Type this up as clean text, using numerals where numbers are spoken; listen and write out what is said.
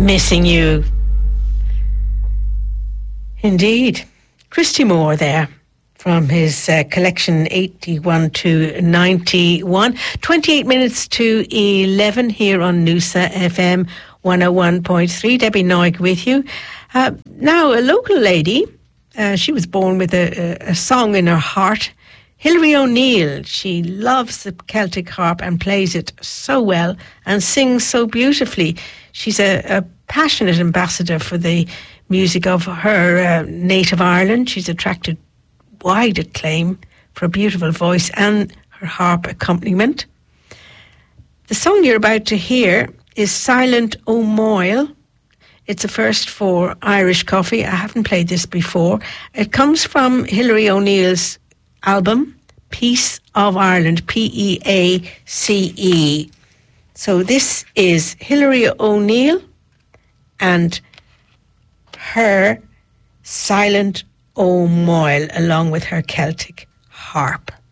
Missing You. Indeed. Christy Moore there from his collection 81 to 91. 28 minutes to 11 here on Noosa FM 101.3. Debbie Noig with you. Now, a local lady, she was born with a song in her heart. Hilary O'Neill, she loves the Celtic harp and plays it so well and sings so beautifully. She's a passionate ambassador for the music of her native Ireland. She's attracted wide acclaim for a beautiful voice and her harp accompaniment. The song you're about to hear is Silent O'Moyle. It's a first for Irish Coffee. I haven't played this before. It comes from Hilary O'Neill's album, Peace of Ireland, P-E-A-C-E. So this is Hilary O'Neill and her Silent O'Moyle along with her Celtic harp.